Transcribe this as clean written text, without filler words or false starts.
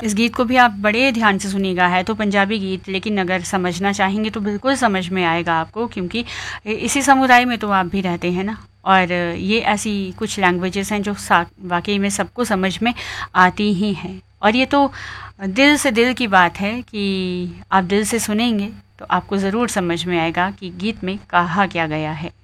इस गीत को भी आप बड़े ध्यान से सुनिएगा। है तो पंजाबी गीत, लेकिन अगर समझना चाहेंगे तो बिल्कुल समझ में आएगा आपको, क्योंकि इसी समुदाय में तो आप भी रहते हैं ना। और ये ऐसी कुछ लैंग्वेजेस हैं जो वाकई में सबको समझ में आती ही हैं। और ये तो दिल से दिल की बात है कि आप दिल से सुनेंगे तो आपको ज़रूर समझ में आएगा कि गीत में कहा क्या गया है।